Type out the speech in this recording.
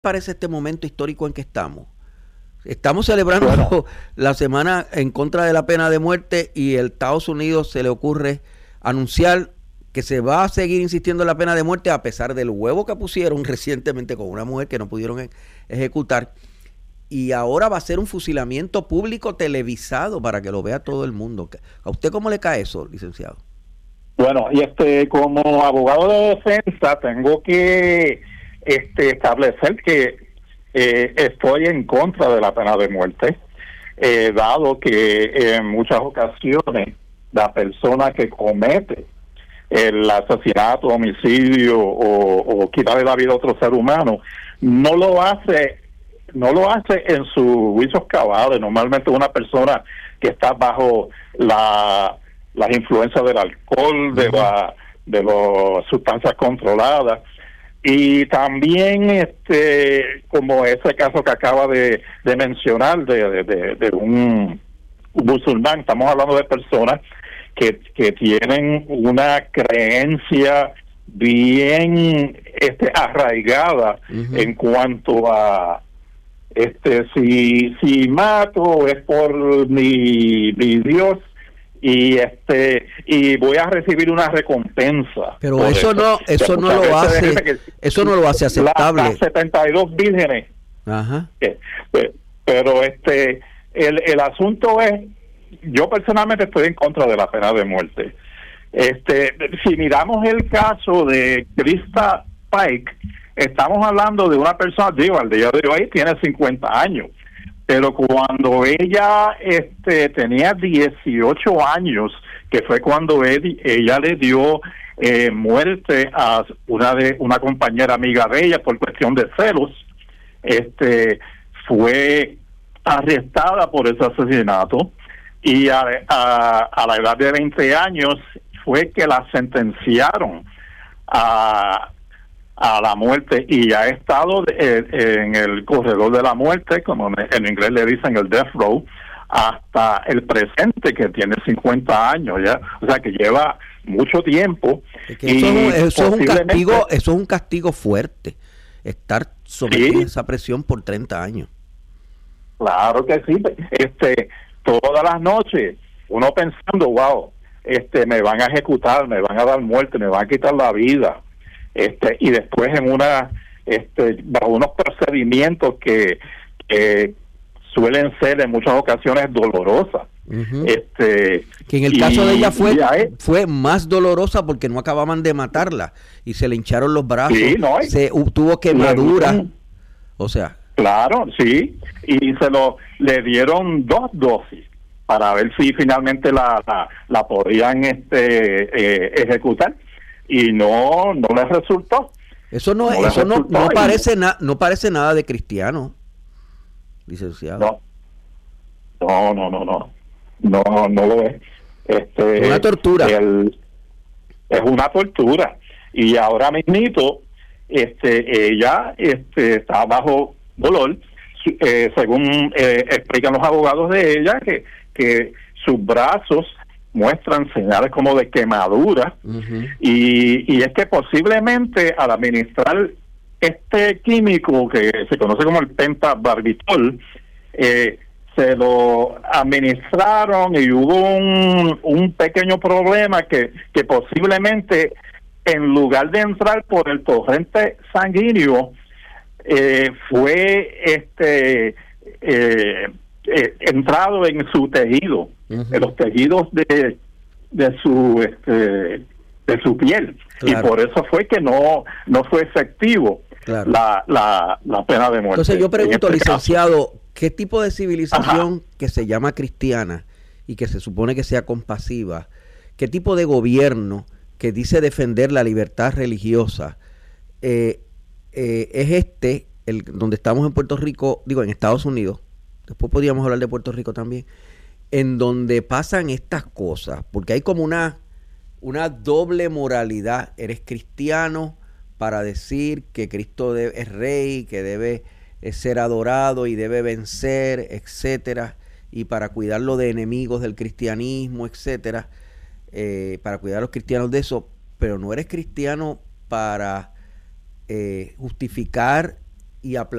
parece este momento histórico en que estamos? Estamos celebrando la semana en contra de la pena de muerte y el Estados Unidos se le ocurre anunciar que se va a seguir insistiendo en la pena de muerte a pesar del huevo que pusieron recientemente con una mujer que no pudieron ejecutar. Y ahora va a ser un fusilamiento público televisado para que lo vea todo el mundo. ¿A usted cómo le cae eso, licenciado? Bueno, y como abogado de defensa tengo que establecer que estoy en contra de la pena de muerte, dado que en muchas ocasiones la persona que comete el asesinato, homicidio o quitarle la vida a otro ser humano no lo hace en sus juicios cabales. Normalmente una persona que está bajo las influencias del alcohol, de las sustancias controladas. Y también como ese caso que acaba de mencionar de un musulmán, estamos hablando de personas que tienen una creencia bien arraigada en cuanto a si mato es por mi Dios y voy a recibir una recompensa. Pero eso no lo hace aceptable. Las 72 vírgenes. Ajá. Pero el asunto es, yo personalmente estoy en contra de la pena de muerte. Si miramos el caso de Krista Pike, estamos hablando de una persona, al día de hoy tiene 50 años. Pero cuando ella tenía 18 años, que fue cuando ella le dio muerte a una compañera amiga de ella por cuestión de celos, fue arrestada por ese asesinato y a la edad de 20 años fue que la sentenciaron a la muerte y ha estado en el corredor de la muerte, como en inglés le dicen el death row, hasta el presente, que tiene 50 años ya, o sea que lleva mucho tiempo. Eso es un castigo fuerte, estar sometido a esa presión por 30 años. Claro que sí. Todas las noches uno pensando, wow, me van a ejecutar, me van a dar muerte, me van a quitar la vida. Y después bajo unos procedimientos que suelen ser en muchas ocasiones dolorosas. Que en el caso de ella fue más dolorosa porque no acababan de matarla y se le hincharon los brazos, tuvo quemaduras, o sea. Claro, sí, y le dieron 2 dosis para ver si finalmente la podían ejecutar. Y no les resultó. Eso no parece nada de cristiano, licenciado. No lo es. Es una tortura. Es una tortura. Y ahora mismito, ella está bajo dolor, según explican los abogados de ella, que sus brazos muestran señales como de quemadura, y es que posiblemente al administrar este químico que se conoce como el pentabarbitol, se lo administraron y hubo un pequeño problema que posiblemente en lugar de entrar por el torrente sanguíneo fue entrado en su tejido, en los tejidos de su piel, claro. Y por eso fue que no fue efectivo, claro, la pena de muerte. Entonces yo pregunto, licenciado, ¿qué tipo de civilización que se llama cristiana y que se supone que sea compasiva, qué tipo de gobierno que dice defender la libertad religiosa es donde estamos en Puerto Rico, en Estados Unidos? Después podríamos hablar de Puerto Rico también, en donde pasan estas cosas, porque hay como una doble moralidad. Eres cristiano para decir que Cristo es rey, que debe ser adorado y debe vencer, etcétera, y para cuidarlo de enemigos del cristianismo, etcétera, para cuidar a los cristianos de eso, pero no eres cristiano para justificar y